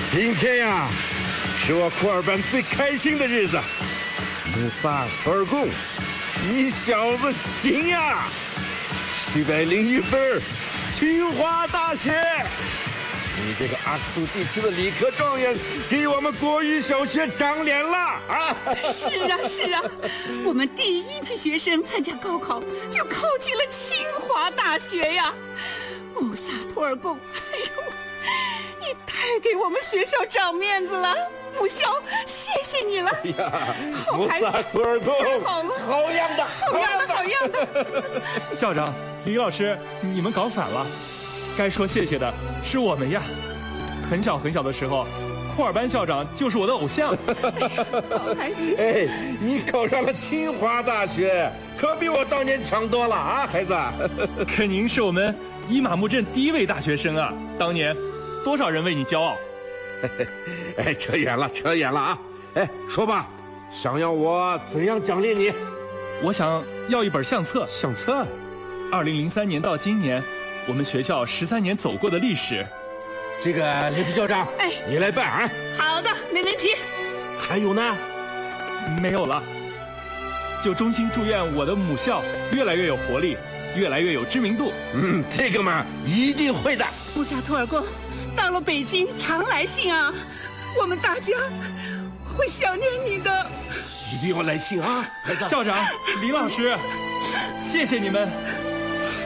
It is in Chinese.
今天呀，是我库尔班最开心的日子。穆萨图尔贡，你小子行呀！701分，清华大学。你这个阿克苏地区的理科状元，给我们国语小学长脸了啊！ 是啊，我们第一批学生参加高考，就考进了清华大学呀！穆萨图尔贡，哎呦，你太给我们学校长面子了，母校，谢谢你了！ 哎呀， 好孩子， 穆萨图尔贡， 好了， 好样的， 好样的！ 校长，李老师，你们搞反了，该说谢谢的是我们呀。很小的时候，库尔班校长就是我的偶像。 好孩子， 哎，你考上了清华大学，可比我当年强多了啊，孩子。 可您是我们伊玛目镇第一位大学生啊，当年多少人为你骄傲。 哎，扯远了啊！哎，说吧，想要我怎样奖励你？ 我想要一本相册。 相册 ？2003年到今年，我们学校13年走过的历史。 这个雷普校长， 哎， 你来办啊！ 好的，没问题。 还有呢？ 没有了。就衷心祝愿我的母校越来越有活力，越来越有知名度。 这个嘛，一定会的。 穆萨图尔贡，到了北京常来信啊，我们大家会想念你的。 一定要来信啊，孩子。 校长，李老师，谢谢你们。